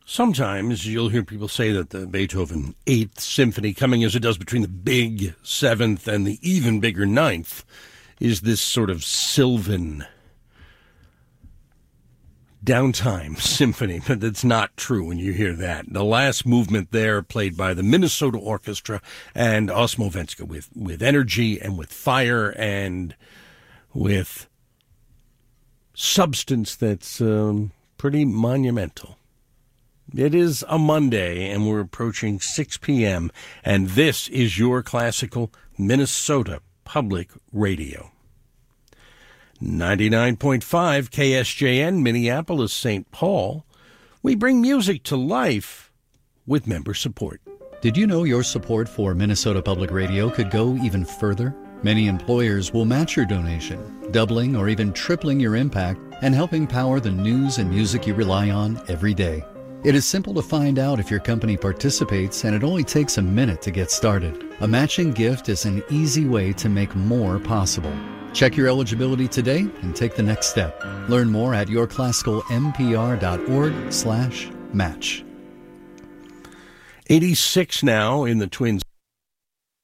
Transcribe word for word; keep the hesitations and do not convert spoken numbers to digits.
Sometimes you'll hear people say that the Beethoven Eighth Symphony, coming as it does between the big Seventh and the even bigger Ninth, is this sort of sylvan downtime symphony, but that's not true when you hear that. The last movement there, played by the Minnesota Orchestra and Osmo Venska, with, with energy and with fire and with substance that's um, pretty monumental. It is a Monday, and we're approaching six p.m., and this is your classical Minnesota Public Radio. ninety-nine point five K S J N, Minneapolis, Saint Paul. We bring music to life with member support. Did you know your support for Minnesota Public Radio could go even further? Many employers will match your donation, doubling or even tripling your impact and helping power the news and music you rely on every day. It is simple to find out if your company participates, and it only takes a minute to get started. A matching gift is an easy way to make more possible. Check your eligibility today and take the next step. Learn more at yourclassicalmpr.org slash match. eighty-six now in the Twin